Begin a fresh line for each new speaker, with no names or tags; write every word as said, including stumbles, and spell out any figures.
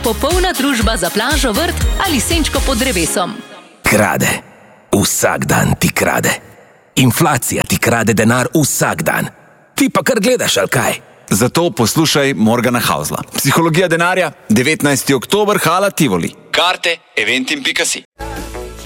popolna družba za plažo, vrt ali senčko pod drevesom.
Krade. Vsak dan ti krade. Inflacija ti krade denar vsak dan. Ti pa kar gledaš, ali kaj?
Zato poslušaj Morgana Hausla. Psihologija denarja, devetnajsti oktober, hala Tivoli. Karte eventim pika si.